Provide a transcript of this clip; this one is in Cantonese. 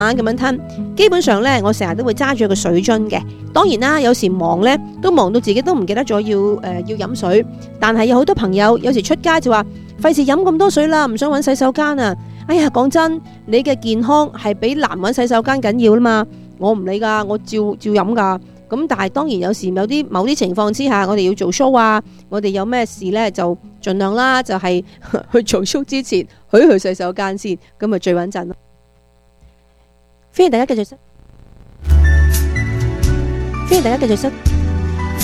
咁樣吞。基本上呢，我成日都會揸住個水樽嘅。當然啦，有時忙呢，都忙到自己都唔記得咗要飲水。但係有好多朋友有時出街就話費事飲咁多水啦，唔想揾洗手間啊。哎呀，講真，你嘅健康係比難揾洗手間緊要啦嘛。我唔理噶，我照飲噶。咁但係當然有時某啲情況之下，我哋要做 show 啊，我哋有咩事呢，就盡量啦，就係去做 show 之前去洗手間先，咁咪最穩陣咯。歡迎大家繼續收